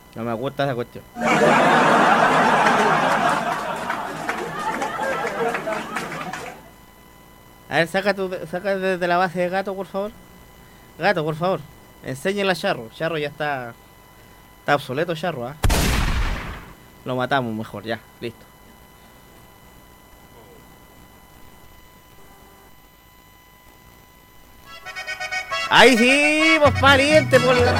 No me gusta esa cuestión. A ver, saca desde la base de gato, por favor. Gato, por favor. Enséñale a Charro. Charro ya está. Está obsoleto, Charro, ¿ah? Lo matamos mejor, ya, listo. ¡Ahí sí! ¡Pues pariente! Por la...